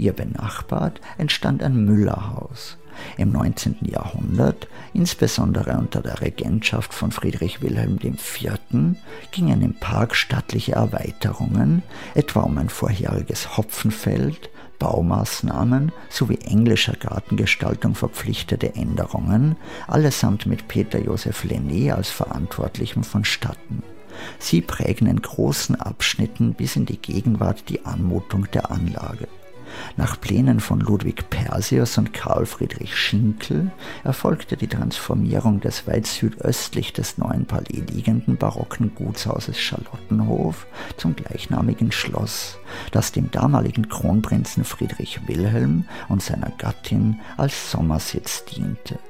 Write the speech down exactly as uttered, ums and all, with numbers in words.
ihr benachbart, entstand ein Müllerhaus. Im neunzehnten Jahrhundert, insbesondere unter der Regentschaft von Friedrich Wilhelm der Vierte., gingen im Park stattliche Erweiterungen, etwa um ein vorheriges Hopfenfeld, Baumaßnahmen sowie englischer Gartengestaltung verpflichtete Änderungen, allesamt mit Peter Joseph Lenné als Verantwortlichem vonstatten. Sie prägen in großen Abschnitten bis in die Gegenwart die Anmutung der Anlage. Nach Plänen von Ludwig Persius und Karl Friedrich Schinkel erfolgte die Transformierung des weit südöstlich des Neuen Palais liegenden barocken Gutshauses Charlottenhof zum gleichnamigen Schloss, das dem damaligen Kronprinzen Friedrich Wilhelm und seiner Gattin als Sommersitz diente.